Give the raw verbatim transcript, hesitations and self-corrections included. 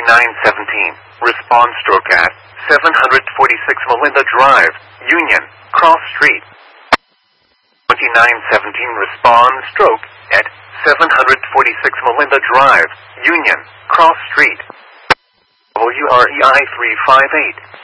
nine seventeen. Response stroke at seven forty-six Melinda Drive, Union, Cross Street. twenty-nine seventeen. Respond stroke at seven forty-six Melinda Drive, Union, Cross Street. W R E I three five eight.